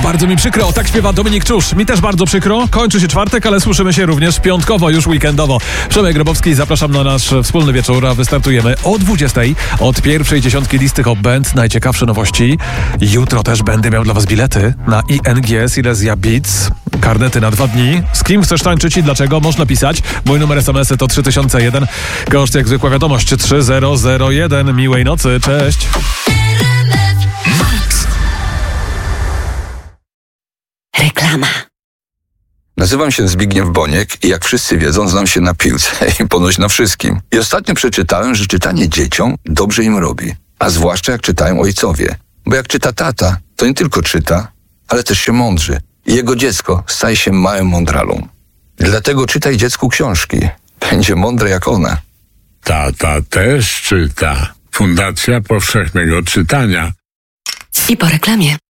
Bardzo mi przykro, tak śpiewa Dominik Czusz. Mi też bardzo przykro, kończy się czwartek, ale słyszymy się również piątkowo, już weekendowo. Przemek Grabowski, zapraszam na nasz wspólny wieczór, a wystartujemy o 20:00 od pierwszej dziesiątki listy Hop Band. Najciekawsze nowości. Jutro też będę miał dla was bilety na ING Silesia Beats. Karnety na 2 dni. Z kim chcesz tańczyć i dlaczego? Można pisać. Mój numer SMS-y to 3001. Koszt jak zwykła wiadomość 3001. Miłej nocy, cześć. Reklama. Nazywam się Zbigniew Boniek i jak wszyscy wiedzą, znam się na piłce i ponoć na wszystkim. I ostatnio przeczytałem, że czytanie dzieciom dobrze im robi. A zwłaszcza jak czytają ojcowie. Bo jak czyta tata, to nie tylko czyta, ale też się mądrzy. I jego dziecko staje się małym mądralą. Dlatego czytaj dziecku książki. Będzie mądre jak ona. Tata też czyta. Fundacja Powszechnego Czytania. I po reklamie.